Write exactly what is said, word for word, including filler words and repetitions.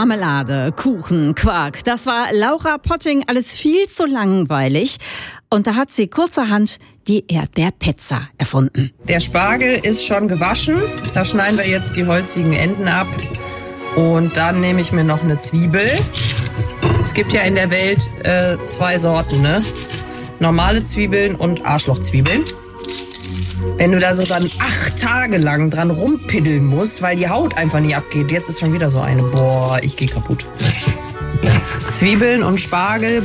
Marmelade, Kuchen, Quark. Das war Laura Potting alles viel zu langweilig. Und da hat sie kurzerhand die Erdbeerpizza erfunden. Der Spargel ist schon gewaschen. Da schneiden wir jetzt die holzigen Enden ab. Und dann nehme ich mir noch eine Zwiebel. Es gibt ja in der Welt äh, zwei Sorten, ne? Normale Zwiebeln und Arschlochzwiebeln. Wenn du da so dann acht Tage lang dran rumpiddeln musst, weil die Haut einfach nicht abgeht. Jetzt ist schon wieder so eine. Boah, ich gehe kaputt. Zwiebeln und Spargel